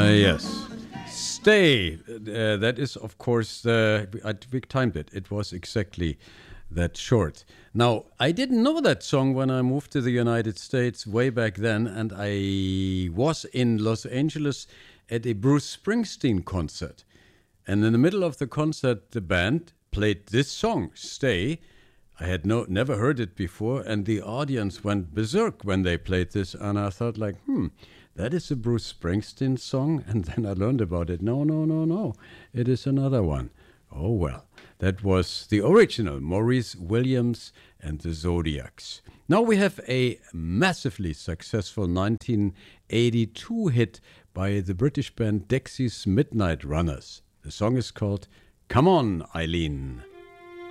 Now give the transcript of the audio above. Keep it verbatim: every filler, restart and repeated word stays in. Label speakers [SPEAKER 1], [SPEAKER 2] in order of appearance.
[SPEAKER 1] Uh, yes. Stay. Uh, that is, of course, uh, I, we timed it. It was exactly that short. Now, I didn't know that song when I moved to the United States way back then, and I was in Los Angeles at a Bruce Springsteen concert. And in the middle of the concert, the band played this song, Stay. I had no never heard it before, and the audience went berserk when they played this, and I thought like, hmm, that is a Bruce Springsteen song, and then I learned about it. No, no, no, no, it is another one. Oh well, that was the original, Maurice Williams and the Zodiacs. Now we have a massively successful nineteen eighty-two hit by the British band Dexys Midnight Runners. The song is called Come On, Eileen.